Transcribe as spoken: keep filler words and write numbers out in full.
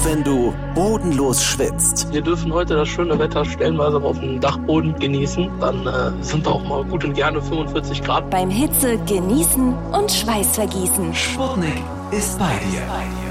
wenn du bodenlos schwitzt. Wir dürfen heute das schöne Wetter stellenweise auf dem Dachboden genießen. Dann äh, sind auch mal gut und gerne fünfundvierzig Grad. Beim Hitze genießen und Schweiß vergießen. Sputnik ist bei dir.